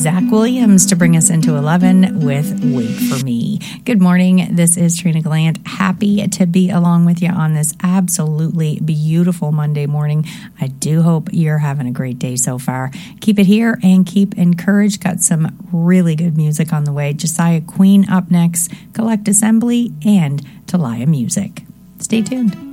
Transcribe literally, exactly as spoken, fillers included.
Zach Williams to bring us into eleven with Wait For Me. Good morning. This is Trina Gallant. Happy to be along with you on this absolutely beautiful Monday morning. I do hope you're having a great day so far. Keep it here and keep encouraged. Got some really good music on the way. Josiah Queen up next, Collect Assembly, and Talia Music. Stay tuned.